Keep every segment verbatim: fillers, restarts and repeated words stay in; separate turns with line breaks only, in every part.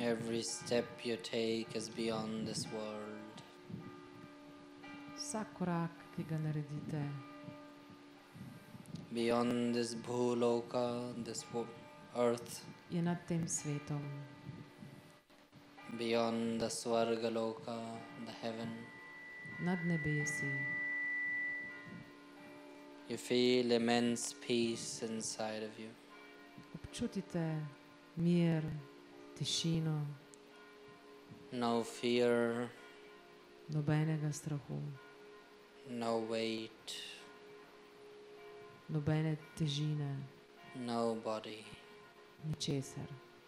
Every step you take is beyond this world.
Vsak korak, ki ga naredite,
beyond this bhuloka, this earth,
je nad tem svetom,
beyond the svargaloka, the heaven.
nad nebesi.
You feel immense peace inside of you.
Občutite mir, tišino,
No fear,
nobenega strahu,
no weight,
nobene težine,
no body.
ničesar.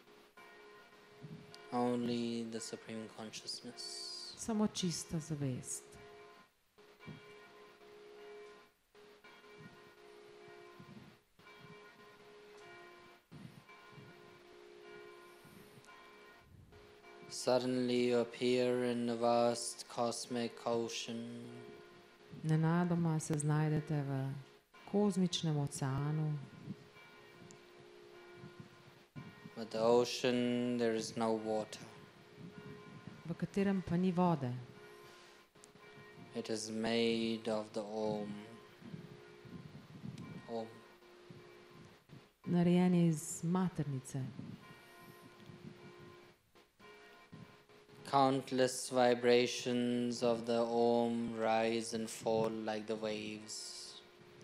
Only the Supreme Consciousness.
Samo čista zavest.
Suddenly you appear in the vast cosmic ocean.
Nenadoma se znajdete v kozmičnem oceanu.
But the ocean, there is no water.
V katerem pa ni vode.
It is made of the Om. Om.
Narejen je iz maternice.
Countless vibrations of the Om rise and fall like the waves.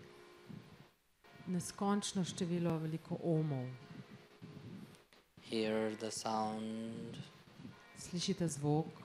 Neskončno število veliko omov.
Hear the sound.
Slišite zvok.